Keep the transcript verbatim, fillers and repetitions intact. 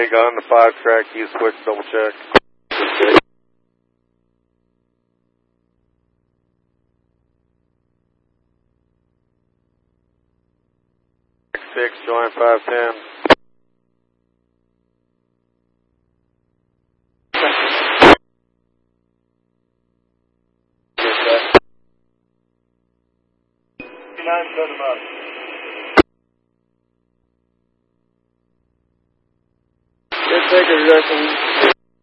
gun, the five track, key switch, double check. Six, join five ten. Nine, set him up. Good take, Jackson.